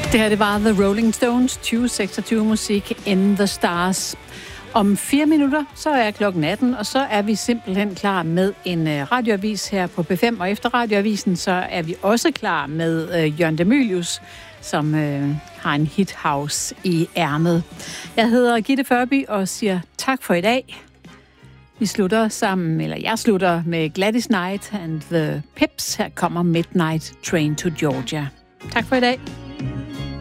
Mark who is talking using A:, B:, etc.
A: Det her, det var The Rolling Stones 2026 musik In the Stars. Om 4 minutter, så er klokken 18, og så er vi simpelthen klar med en radioavis her på P5. Og efter radioavisen, så er vi også klar med Jørgen de Mylius, som har en hithouse i ærmet. Jeg hedder Gitte Førby og siger tak for i dag. Vi slutter sammen, eller jeg slutter med Gladys Knight and the Pips. Her kommer Midnight Train to Georgia. Tak for i dag.